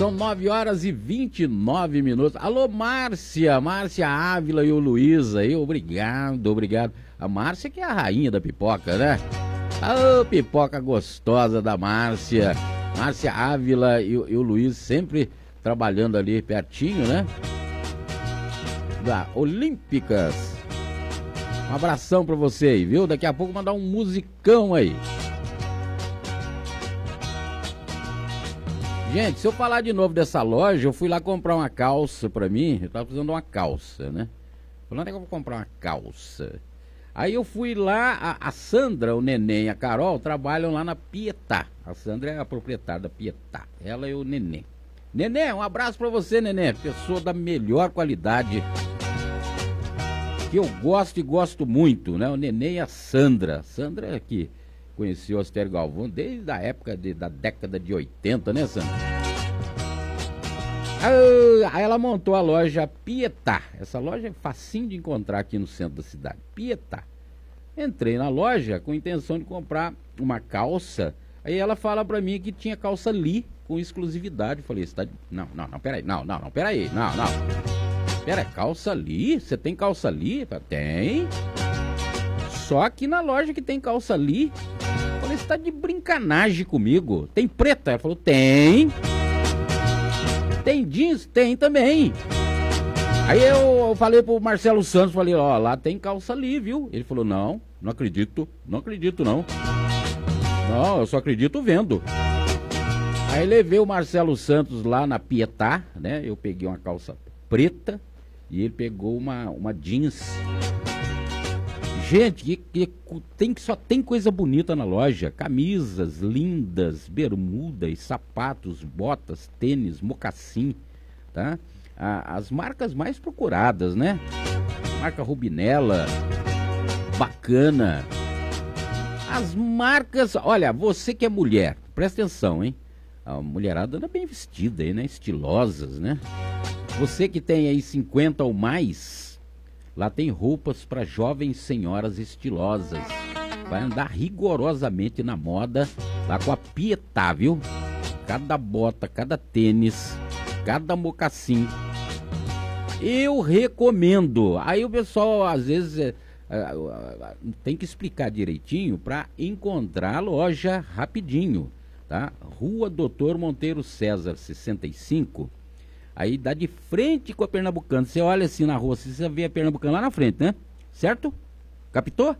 São 9h29. Alô, Márcia Ávila e o Luiz aí, obrigado. A Márcia que é a rainha da pipoca, né? Ô, pipoca gostosa da Márcia Ávila e o Luiz sempre trabalhando ali pertinho, né? Da Olímpicas. Um abração pra você aí, viu? Daqui a pouco mandar um musicão aí. Gente, se eu falar de novo dessa loja, eu fui lá comprar uma calça pra mim. Eu tava precisando de uma calça, né? Falando que eu vou comprar uma calça. Aí eu fui lá, a Sandra, o Neném e a Carol trabalham lá na Pietá. A Sandra é a proprietária da Pietá. Ela e o Neném. Neném, um abraço pra você, Neném. Pessoa da melhor qualidade. Que eu gosto e gosto muito, né? O Neném e a Sandra. Sandra que conheceu o Astério Galvão desde a época da década de 80, né, Sandra? Aí ela montou a loja Pietá. Essa loja é facinho de encontrar aqui no centro da cidade. Pietá. Entrei na loja com a intenção de comprar uma calça. Aí ela fala pra mim que tinha calça Lee com exclusividade. Falei, você tá... Não, peraí. Pera, calça Lee? Você tem calça Lee? Tem. Só aqui na loja que tem calça Lee. Falei, você tá de brincanagem comigo. Tem preta? Ela falou, tem. Tem jeans? Tem também. Aí eu falei pro Marcelo Santos, falei, ó, lá tem calça Lee, viu? Ele falou, não acredito não. Não, eu só acredito vendo. Aí levei o Marcelo Santos lá na Pietá, né? Eu peguei uma calça preta e ele pegou uma jeans. Gente, só tem coisa bonita na loja. Camisas lindas, bermudas, sapatos, botas, tênis, mocassim, tá? As marcas mais procuradas, né? Marca Rubinella, bacana. As marcas... Olha, você que é mulher, presta atenção, hein? A mulherada anda bem vestida aí, né? Estilosas, né? Você que tem aí 50 ou mais... Lá tem roupas para jovens senhoras estilosas. Vai andar rigorosamente na moda lá com a Pietá, viu? Cada bota, cada tênis, cada mocassim. Eu recomendo. Aí o pessoal às vezes tem que explicar direitinho para encontrar a loja rapidinho, tá? Rua Doutor Monteiro César, 65. Aí dá de frente com a Pernambucana. Você olha assim na rua, você vê a Pernambucana lá na frente, né? Certo? Captou?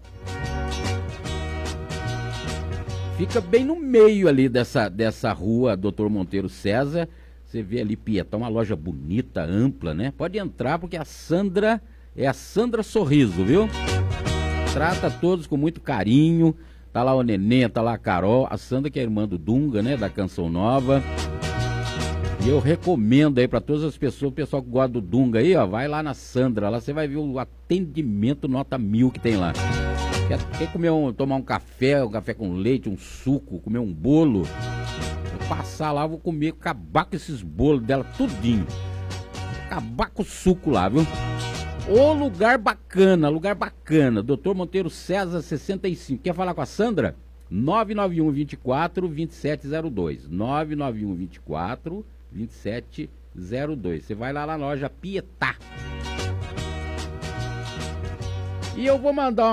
Fica bem no meio ali dessa rua Doutor Monteiro César. Você vê ali Pietá, uma loja bonita, ampla, né? Pode entrar porque a Sandra é a Sandra Sorriso, viu? Trata todos com muito carinho. Tá lá o Neném, tá lá a Carol. A Sandra que é irmã do Dunga, né? Da Canção Nova. E eu recomendo aí pra todas as pessoas, o pessoal que gosta do Dunga aí, ó, vai lá na Sandra, lá você vai ver o atendimento nota 1000 que tem lá. Quer comer tomar um café com leite, um suco, comer um bolo? Vou passar lá, vou comer, acabar com esses bolos dela, tudinho. Acabar com o suco lá, viu? Ô lugar bacana, Doutor Monteiro César 65. Quer falar com a Sandra? 991 24 2702. 991 24 2702. Você vai lá na loja Pietá. E eu vou mandar